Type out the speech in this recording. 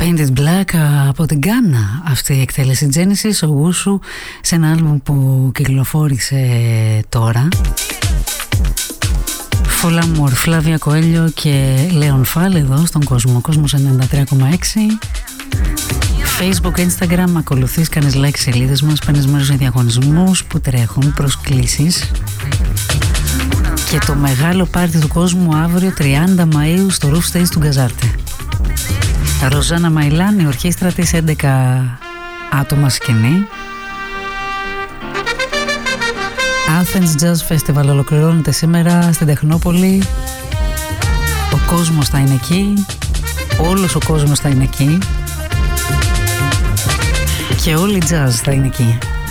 Painted Black από την Γκάνα, αυτή η εκτέλεση Genesis, ο Wushu, σε ένα άλμπουμ που κυκλοφόρησε τώρα. Full Amour, Φλάβια Κοέλιο και Λέον Φάλ εδώ στον κόσμο, Κόσμος 93,6. Facebook, Instagram, ακολουθείς, κάνεις like σελίδες μας, παίρνεις μέρος σε διαγωνισμούς που τρέχουν, προσκλήσεις. Και το μεγάλο πάρτι του κόσμου αύριο 30 Μαΐου στο Roof Stage του Γκαζάρτε. Ροζάνα Μαϊλάν, η ορχήστρα της, 11 άτομα σκηνή. Athens Jazz Festival ολοκληρώνεται σήμερα στην Τεχνόπολη. Ο κόσμος θα είναι εκεί, όλος ο κόσμος θα είναι εκεί και όλοι οι jazz θα είναι εκεί.